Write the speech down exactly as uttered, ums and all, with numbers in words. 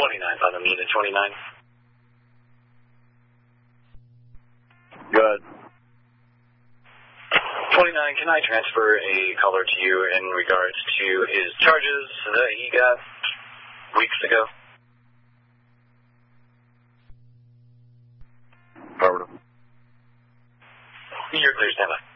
twenty-nine, on the unit twenty-nine. Good. twenty-nine, can I transfer a caller to you in regards to his charges that he got weeks ago? Affirmative. You're clear, stand by.